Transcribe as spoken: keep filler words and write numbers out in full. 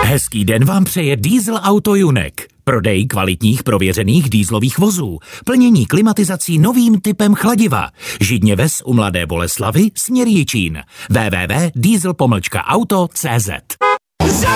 Hezký den vám přeje Diesel Auto Junek. Prodej kvalitních prověřených dieselových vozů. Plnění klimatizací novým typem chladiva. Židně ves u Mladé Boleslavi, směr Jičín. w w w tečka diesel pomlčka auto tečka cz